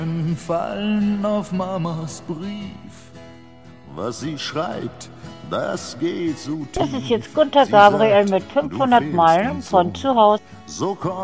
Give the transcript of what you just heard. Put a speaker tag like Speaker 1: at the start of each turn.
Speaker 1: Fallen auf Mamas Brief. Was sie schreibt, das geht so tief.
Speaker 2: Das ist jetzt Gunter Gabriel mit 500 Meilen von zu Hause.
Speaker 1: So